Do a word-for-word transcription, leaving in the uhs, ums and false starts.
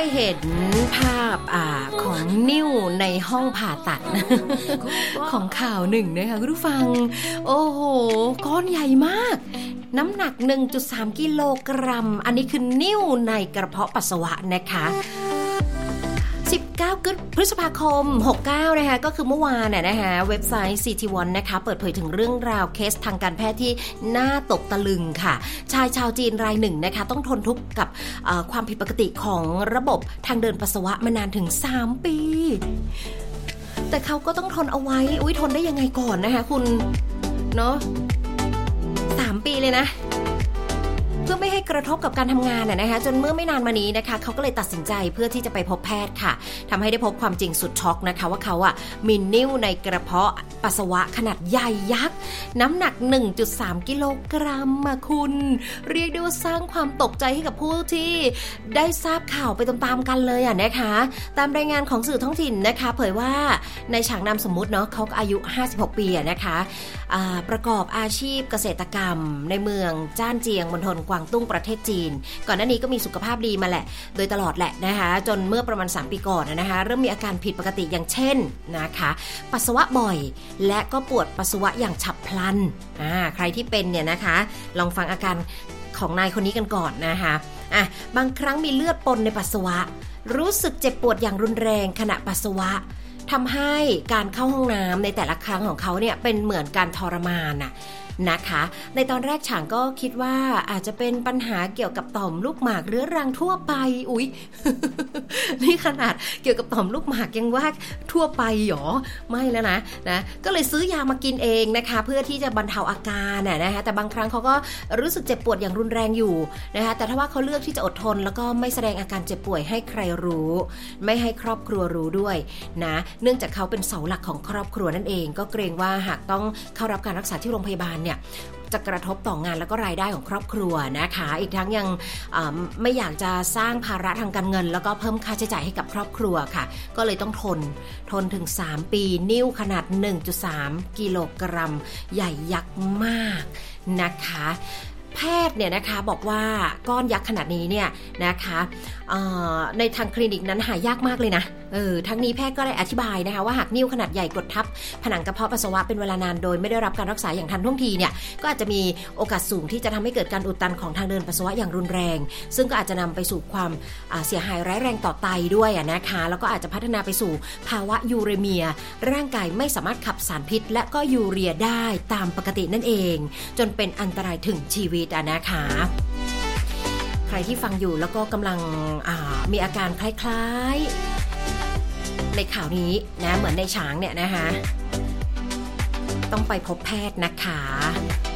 เห็นภาพอ่าของนิ้วในห้องผ่าตัด ของข่าวหนึ่งนะคะคุณผู้ฟังโอ้โหก้อนใหญ่มากน้ำหนัก หนึ่งจุดสาม กิโลกรัมอันนี้คือนิ้วในกระเพาะปัสสาวะนะคะสิบเก้าพฤษภาคมหกสิบเก้านะคะก็คือเมื่อวานน่ะนะคะเว็บไซต์ ซี ที วัน นะคะเปิดเผยถึงเรื่องราวเคสทางการแพทย์ที่น่าตกตะลึงค่ะชายชาวจีนรายหนึ่งนะคะต้องทนทุกข์กับความผิดปกติของระบบทางเดินปัสสาวะมานานถึงสามปีแต่เขาก็ต้องทนเอาไว้อุ๊ยทนได้ยังไงก่อนนะคะคุณเนาะสามปีเลยนะเพื่อไม่ให้กระทบกับการทำงานน่ะนะคะจนเมื่อไม่นานมานี้นะคะเขาก็เลยตัดสินใจเพื่อที่จะไปพบแพทย์ค่ะทำให้ได้พบความจริงสุดช็อกนะคะว่าเขาอ่ะมีนิ่วในกระเพาะปัสสาวะขนาดใหญ่ยักษ์น้ำหนัก หนึ่งจุดสาม กิโลกรัมมาคุณเรียกได้ว่าสร้างความตกใจให้กับผู้ที่ได้ทราบข่าวไปตามๆกันเลยอ่ะนะคะตามรายงานของสื่อท้องถิ่นนะคะเผยว่าในฉางนามสมมุติเนาะเขาอายุห้าสิบหกปีอ่ะนะคะประกอบอาชีพเกษตรกรรมในเมืองจ้านเจียงมณฑลกวางตุ้งประเทศจีนก่อนหน้านี้ก็มีสุขภาพดีมาแหละโดยตลอดแหละนะคะจนเมื่อประมาณสามปีก่อนนะคะเริ่มมีอาการผิดปกติอย่างเช่นนะคะปัสสาวะบ่อยและก็ปวดปัสสาวะอย่างฉับพลันอ่าใครที่เป็นเนี่ยนะคะลองฟังอาการของนายคนนี้กันก่อนนะคะอ่ะบางครั้งมีเลือดปนในปัสสาวะรู้สึกเจ็บปวดอย่างรุนแรงขณะปัสสาวะทำให้การเข้าห้องน้ำในแต่ละครั้งของเขาเนี่ยเป็นเหมือนการทรมานน่ะนะคะในตอนแรกฉางก็คิดว่าอาจจะเป็นปัญหาเกี่ยวกับต่อมลูกหมากเรื้อรังทั่วไปอุ๊ย นี่ขนาดเกี่ยวกับต่อมลูกหมากยังว่าทั่วไปหรอไม่แล้วนะนะก็เลยซื้อยามากินเองนะคะเพื่อที่จะบรรเทาอาการน่ะนะคะแต่บางครั้งเขาก็รู้สึกเจ็บปวดอย่างรุนแรงอยู่นะคะแต่ถ้าว่าเขาเลือกที่จะอดทนแล้วก็ไม่แสดงอาการเจ็บป่วยให้ใครรู้ไม่ให้ครอบครัวรู้ด้วยนะเนื่องจากเขาเป็นเสาหลักของครอบครัวนั่นเองก็เกรงว่าหากต้องเข้ารับการรักษาที่โรงพยาบาลเนี่ยจะกระทบต่องานแล้วก็รายได้ของครอบครัวนะคะอีกทั้งยังไม่อยากจะสร้างภาระทางการเงินแล้วก็เพิ่มค่าใช้จ่ายให้กับครอบครัวค่ะก็เลยต้องทนทนถึงสามปีนิ้วขนาด หนึ่งจุดสาม กิโลกรัมใหญ่ยักษ์มากนะคะแพทย์เนี่ยนะคะบอกว่าก้อนยักษ์ขนาดนี้เนี่ยนะคะในทางคลินิกนั้นหายากมากเลยนะเออทั้งนี้แพทย์ก็ได้อธิบายนะคะว่าหากนิ้วขนาดใหญ่กดทับผนังกระเพาะปัสสาวะเป็นเวลานานโดยไม่ได้รับการรักษาอย่างทันท่วงทีเนี่ยก็อาจจะมีโอกาสสูงที่จะทำให้เกิดการอุดตันของทางเดินปัสสาวะอย่างรุนแรงซึ่งก็อาจจะนำไปสู่ความเสียหายร้ายแรงต่อไตด้วยนะคะแล้วก็อาจจะพัฒนาไปสู่ภาวะยูเรเมียร่างกายไม่สามารถขับสารพิษและก็ยูเรียได้ตามปกตินั่นเองจนเป็นอันตรายถึงชีวิตนะคะใครที่ฟังอยู่แล้วก็กำลังมีอาการคล้ายๆในข่าวนี้นะเหมือนในช้างเนี่ยนะคะต้องไปพบแพทย์นะคะ